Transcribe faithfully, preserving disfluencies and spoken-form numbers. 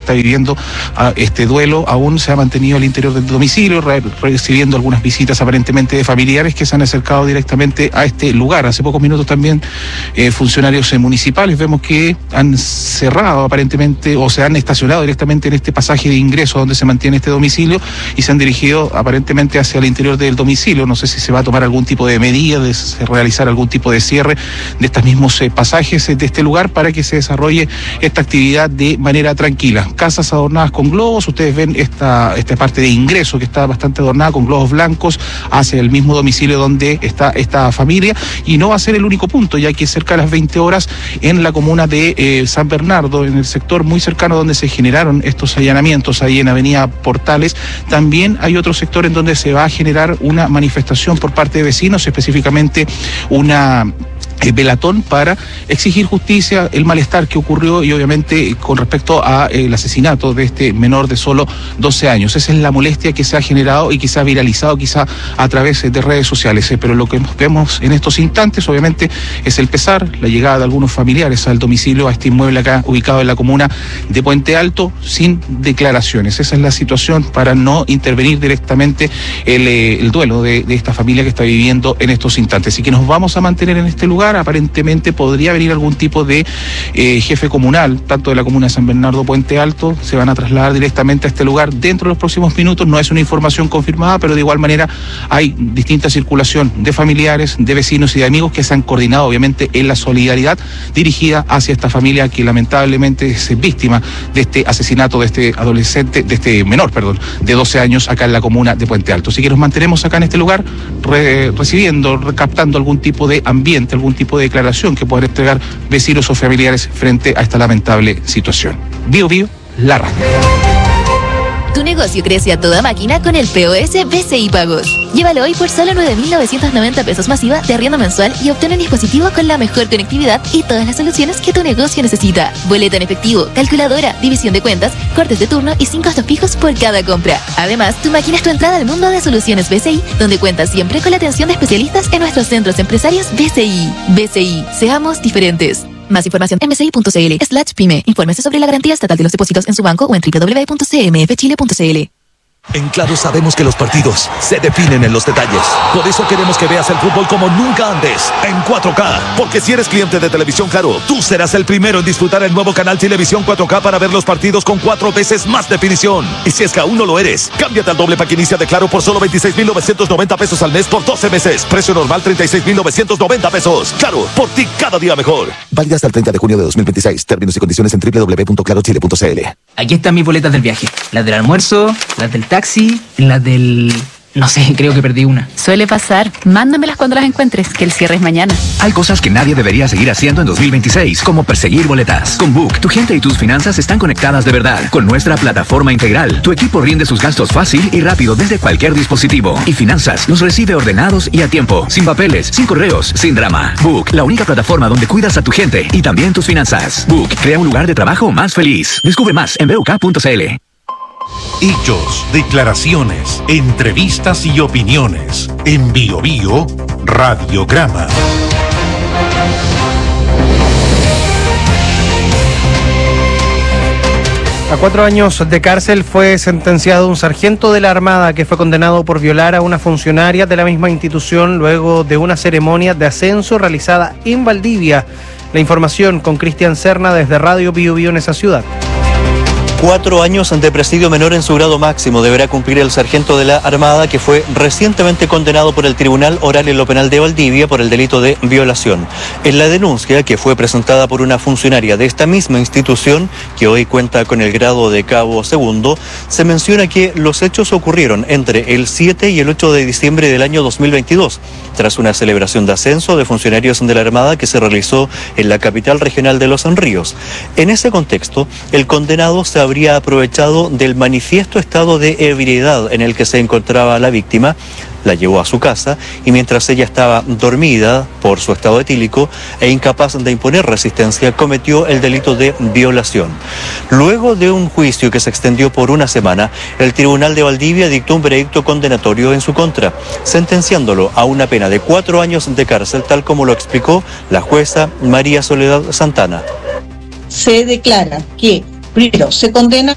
está viviendo uh, este duelo aún se ha mantenido al interior del domicilio, re- recibiendo algunas visitas aparentemente de familiares que se han acercado directamente a este lugar. Hace pocos minutos también eh, funcionarios eh, municipales vemos que han cerrado aparentemente o se han estacionado directamente en este pasaje de ingreso donde se mantiene este domicilio y se han dirigido aparentemente hacia el interior del domicilio. No sé si se va a tomar algún tipo de medida, de realizar algún tipo de cierre de estos mismos eh, pasajes eh, de este lugar para que se desarrolle esta actividad de manera tranquila. Casas adornadas con globos, ustedes ven esta, esta parte de ingreso que está bastante adornada con globos blancos hacia el mismo domicilio donde está esta familia, y no va a ser el único punto, ya que cerca de las veinte horas en la comuna de eh, San Bernardo, en el sector muy cercano donde se generaron estos allanamientos, ahí en Avenida Portales, también hay otro sector en donde se va a generar una manifestación por parte de vecinos, específicamente una Eh, velatón para exigir justicia, el malestar que ocurrió y obviamente con respecto a eh, el asesinato de este menor de solo doce años. Esa es la molestia que se ha generado y que se ha viralizado quizá a través de redes sociales, eh, pero lo que vemos en estos instantes obviamente es el pesar, la llegada de algunos familiares al domicilio, a este inmueble acá ubicado en la comuna de Puente Alto, sin declaraciones. Esa es la situación para no intervenir directamente el, eh, el duelo de, de esta familia que está viviendo en estos instantes. Así que nos vamos a mantener en este lugar. Aparentemente podría venir algún tipo de eh, jefe comunal, tanto de la comuna de San Bernardo Puente Alto, se van a trasladar directamente a este lugar dentro de los próximos minutos. No es una información confirmada, pero de igual manera hay distinta circulación de familiares, de vecinos y de amigos que se han coordinado obviamente en la solidaridad dirigida hacia esta familia que lamentablemente es víctima de este asesinato de este adolescente, de este menor, perdón, de doce años acá en la comuna de Puente Alto. Así que nos mantenemos acá en este lugar re, recibiendo, recaptando algún tipo de ambiente, algún tipo de declaración que puedan entregar vecinos o familiares frente a esta lamentable situación. Bio Bio, la radio. Tu negocio crece a toda máquina con el P O S B C I Pagos. Llévalo hoy por solo nueve mil novecientos noventa pesos masiva de arriendo mensual y obtén un dispositivo con la mejor conectividad y todas las soluciones que tu negocio necesita. Boleta en efectivo, calculadora, división de cuentas, cortes de turno y sin costos fijos por cada compra. Además, tu máquina es tu entrada al mundo de soluciones B C I, donde cuentas siempre con la atención de especialistas en nuestros centros empresarios B C I. B C I, seamos diferentes. Más información en bci.cl slash pyme. Infórmese sobre la garantía estatal de los depósitos en su banco o en doble u doble u doble u punto c m f chile punto c l. En Claro sabemos que los partidos se definen en los detalles. Por eso queremos que veas el fútbol como nunca antes, en cuatro K. Porque si eres cliente de Televisión Claro, tú serás el primero en disfrutar el nuevo canal Televisión cuatro K para ver los partidos con cuatro veces más definición. Y si es que aún no lo eres, cámbiate al doble pack inicia de Claro por solo veintiséis mil novecientos noventa pesos al mes por doce meses. Precio normal treinta y seis mil novecientos noventa pesos. Claro, por ti cada día mejor. Válida hasta el treinta de junio de dos mil veintiséis. Términos y condiciones en doble u doble u doble u punto claro chile punto c l. Aquí están mis boletas del viaje. Las del almuerzo, las del taxi, las del... No sé, creo que perdí una. Suele pasar. Mándamelas cuando las encuentres, que el cierre es mañana. Hay cosas que nadie debería seguir haciendo en dos mil veintiséis, como perseguir boletas. Con Book, tu gente y tus finanzas están conectadas de verdad. Con nuestra plataforma integral, tu equipo rinde sus gastos fácil y rápido desde cualquier dispositivo. Y finanzas los recibe ordenados y a tiempo, sin papeles, sin correos, sin drama. Book, la única plataforma donde cuidas a tu gente y también tus finanzas. Book, crea un lugar de trabajo más feliz. Descubre más en b u k punto c l. Hechos, declaraciones, entrevistas y opiniones. En Bio Bio, Radiograma. A cuatro años de cárcel fue sentenciado un sargento de la Armada que fue condenado por violar a una funcionaria de la misma institución luego de una ceremonia de ascenso realizada en Valdivia. La información con Cristian Serna desde Radio Bio Bio en esa ciudad. Cuatro años de presidio menor en su grado máximo deberá cumplir el sargento de la Armada que fue recientemente condenado por el Tribunal Oral en lo Penal de Valdivia por el delito de violación. En la denuncia, que fue presentada por una funcionaria de esta misma institución, que hoy cuenta con el grado de cabo segundo, se menciona que los hechos ocurrieron entre el siete y el ocho de diciembre del año dos mil veintidós, tras una celebración de ascenso de funcionarios de la Armada que se realizó en la capital regional de Los Ríos. En ese contexto, el condenado se habría aprovechado del manifiesto estado de ebriedad en el que se encontraba la víctima, la llevó a su casa y mientras ella estaba dormida por su estado etílico e incapaz de imponer resistencia, cometió el delito de violación. Luego de un juicio que se extendió por una semana, el Tribunal de Valdivia dictó un veredicto condenatorio en su contra, sentenciándolo a una pena de cuatro años de cárcel, tal como lo explicó la jueza María Soledad Santana. Se declara que primero se condena